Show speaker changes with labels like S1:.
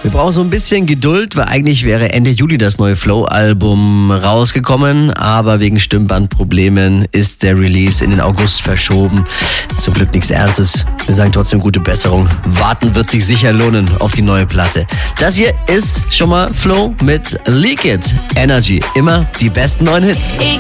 S1: Wir brauchen so ein bisschen Geduld, weil eigentlich wäre Ende Juli das neue Flow-Album rausgekommen, aber wegen Stimmbandproblemen ist der Release in den August verschoben. Zum Glück nichts Ernstes. Wir sagen trotzdem gute Besserung. Warten wird sich sicher lohnen auf die neue Platte. Das hier ist schon mal Flow mit Leak It. Energy. Immer die besten neuen Hits.